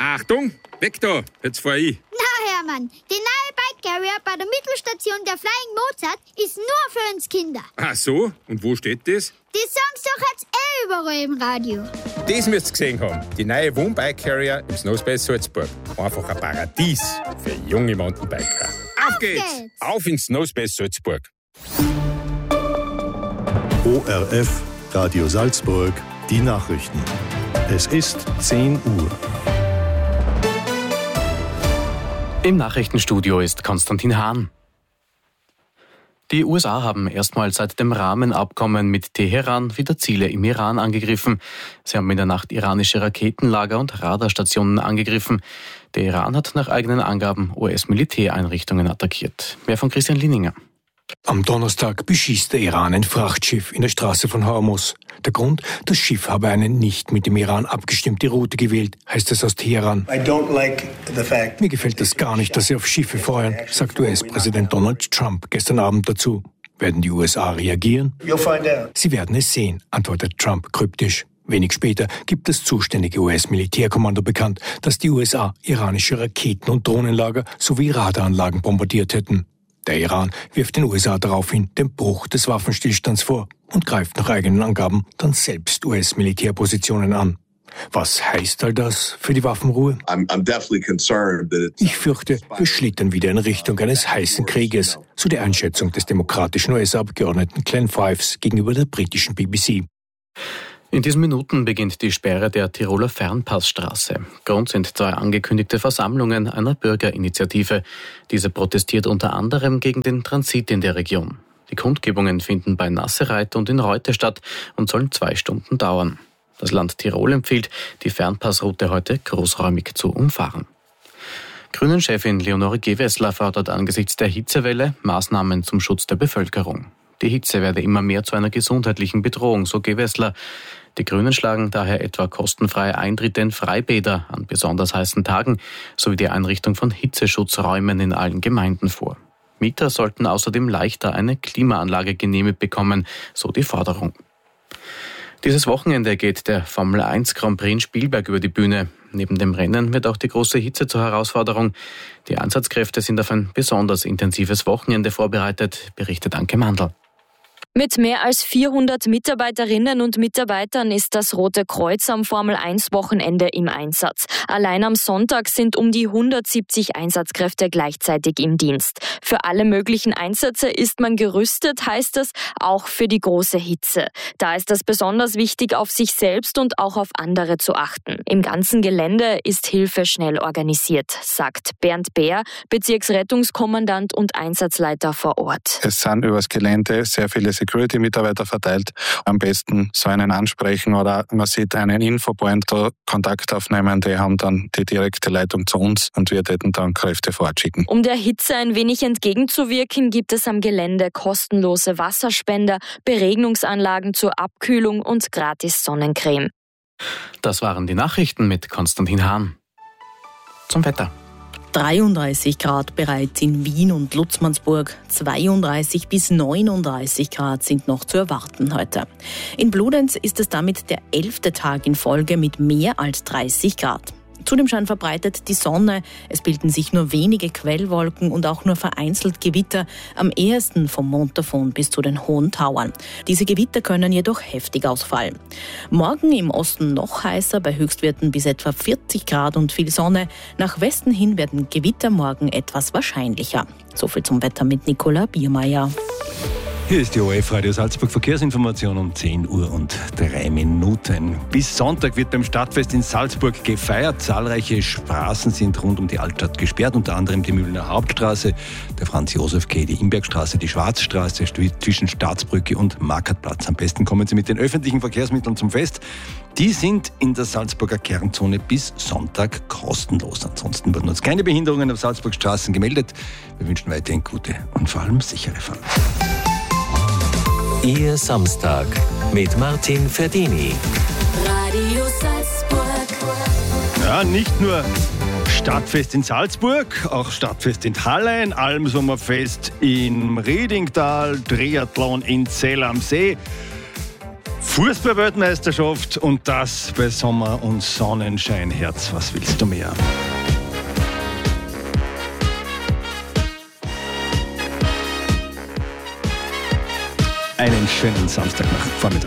Achtung, weg da, jetzt fahr ich. Na Hermann, die neue Bike Carrier bei der Mittelstation der Flying Mozart ist nur für uns Kinder. Ach so, und wo steht das? Die sagen's doch jetzt überall im Radio. Das müsst ihr gesehen haben. Die neue Wohnbike Carrier im Snowspace Salzburg. Einfach ein Paradies für junge Mountainbiker. Auf geht's! Auf ins Snowspace Salzburg. ORF Radio Salzburg, die Nachrichten. Es ist 10 Uhr. Im Nachrichtenstudio ist Konstantin Hahn. Die USA haben erstmals seit dem Rahmenabkommen mit Teheran wieder Ziele im Iran angegriffen. Sie haben in der Nacht iranische Raketenlager und Radarstationen angegriffen. Der Iran hat nach eigenen Angaben US-Militäreinrichtungen attackiert. Mehr von Christian Linninger. Am Donnerstag beschießt der Iran ein Frachtschiff in der Straße von Hormuz. Der Grund, das Schiff habe eine nicht mit dem Iran abgestimmte Route gewählt, heißt es aus Teheran. Mir gefällt das gar nicht, dass sie auf Schiffe feuern, sagt US-Präsident Donald Trump gestern Abend dazu. Werden die USA reagieren? Sie werden es sehen, antwortet Trump kryptisch. Wenig später gibt das zuständige US-Militärkommando bekannt, dass die USA iranische Raketen- und Drohnenlager sowie Radaranlagen bombardiert hätten. Der Iran wirft den USA daraufhin den Bruch des Waffenstillstands vor und greift nach eigenen Angaben dann selbst US-Militärpositionen an. Was heißt all das für die Waffenruhe? Ich fürchte, wir schlittern wieder in Richtung eines heißen Krieges, so die Einschätzung des demokratischen US-Abgeordneten Glenn Fives gegenüber der britischen BBC. In diesen Minuten beginnt die Sperre der Tiroler Fernpassstraße. Grund sind 2 angekündigte Versammlungen einer Bürgerinitiative. Diese protestiert unter anderem gegen den Transit in der Region. Die Kundgebungen finden bei Nassereit und in Reute statt und sollen 2 Stunden dauern. Das Land Tirol empfiehlt, die Fernpassroute heute großräumig zu umfahren. Grünen-Chefin Leonore Gewessler fordert angesichts der Hitzewelle Maßnahmen zum Schutz der Bevölkerung. Die Hitze werde immer mehr zu einer gesundheitlichen Bedrohung, so Gewessler. Die Grünen schlagen daher etwa kostenfreie Eintritte in Freibäder an besonders heißen Tagen sowie die Einrichtung von Hitzeschutzräumen in allen Gemeinden vor. Mieter sollten außerdem leichter eine Klimaanlage genehmigt bekommen, so die Forderung. Dieses Wochenende geht der Formel 1 Grand Prix in Spielberg über die Bühne. Neben dem Rennen wird auch die große Hitze zur Herausforderung. Die Einsatzkräfte sind auf ein besonders intensives Wochenende vorbereitet, berichtet Anke Mandl. Mit mehr als 400 Mitarbeiterinnen und Mitarbeitern ist das Rote Kreuz am Formel-1-Wochenende im Einsatz. Allein am Sonntag sind um die 170 Einsatzkräfte gleichzeitig im Dienst. Für alle möglichen Einsätze ist man gerüstet, heißt es, auch für die große Hitze. Da ist es besonders wichtig, auf sich selbst und auch auf andere zu achten. Im ganzen Gelände ist Hilfe schnell organisiert, sagt Bernd Bär, Bezirksrettungskommandant und Einsatzleiter vor Ort. Es sind übers Gelände sehr viele Security-Mitarbeiter verteilt. Am besten so einen ansprechen oder man sieht einen Infopoint, da Kontakt aufnehmen, die haben dann die direkte Leitung zu uns und wir täten dann Kräfte fortschicken. Um der Hitze ein wenig entgegenzuwirken, gibt es am Gelände kostenlose Wasserspender, Beregnungsanlagen zur Abkühlung und gratis Sonnencreme. Das waren die Nachrichten mit Konstantin Hahn. Zum Wetter. 33 Grad bereits in Wien und Lutzmannsburg, 32 bis 39 Grad sind noch zu erwarten heute. In Bludenz ist es damit der 11. Tag in Folge mit mehr als 30 Grad. Zudem scheint verbreitet die Sonne. Es bilden sich nur wenige Quellwolken und auch nur vereinzelt Gewitter, am ehesten vom Montafon bis zu den Hohen Tauern. Diese Gewitter können jedoch heftig ausfallen. Morgen im Osten noch heißer, bei Höchstwerten bis etwa 40 Grad und viel Sonne. Nach Westen hin werden Gewitter morgen etwas wahrscheinlicher. Soviel zum Wetter mit Nicola Biermeier. Hier ist die ORF Radio Salzburg Verkehrsinformation um 10 Uhr und 3 Minuten. Bis Sonntag wird beim Stadtfest in Salzburg gefeiert. Zahlreiche Straßen sind rund um die Altstadt gesperrt, unter anderem die Mühlener Hauptstraße, der Franz-Josef-Quai, die Imbergstraße, die Schwarzstraße zwischen Staatsbrücke und Markatplatz. Am besten kommen Sie mit den öffentlichen Verkehrsmitteln zum Fest. Die sind in der Salzburger Kernzone bis Sonntag kostenlos. Ansonsten wurden uns keine Behinderungen auf Salzburg Straßen gemeldet. Wir wünschen weiterhin gute und vor allem sichere Fahrt. Ihr Samstag mit Martin Ferdini. Radio Salzburg. Ja, nicht nur Stadtfest in Salzburg, auch Stadtfest in Hallein, Almsommerfest in Riedingtal, Triathlon in Zell am See. Fußball-Weltmeisterschaft und das bei Sommer und Sonnenschein. Herz, was willst du mehr? Einen schönen Samstagvormittag.